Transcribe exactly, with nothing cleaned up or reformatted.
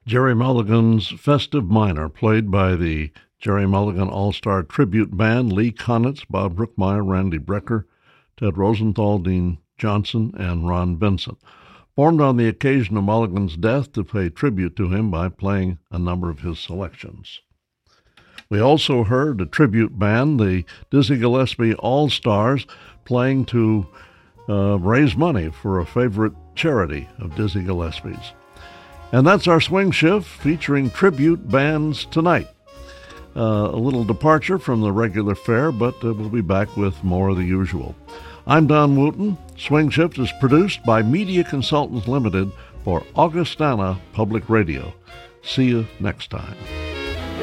Jerry Mulligan's Festive Minor, played by the Jerry Mulligan All-Star Tribute Band, Lee Konitz, Bob Brookmeyer, Randy Brecker, Ted Rosenthal, Dean Johnson, and Ron Vincent. Formed on the occasion of Mulligan's death to pay tribute to him by playing a number of his selections. We also heard a tribute band, the Dizzy Gillespie All-Stars, playing to uh, raise money for a favorite charity of Dizzy Gillespie's. And that's our Swing Shift featuring tribute bands tonight. Uh, a little departure from the regular fare, but uh, we'll be back with more of the usual. I'm Don Wooten. Swing Shift is produced by Media Consultants Limited for Augustana Public Radio. See you next time.